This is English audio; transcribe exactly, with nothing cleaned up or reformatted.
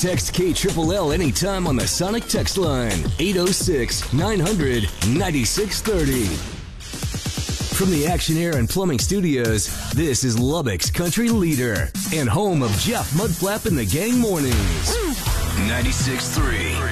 Text K L L anytime on the Sonic text line, eight oh six, nine hundred, ninety-six thirty. From the Action Air and Plumbing Studios, this is Lubbock's country leader and home of Jeff Mudflap and the Gang Mornings. ninety-six three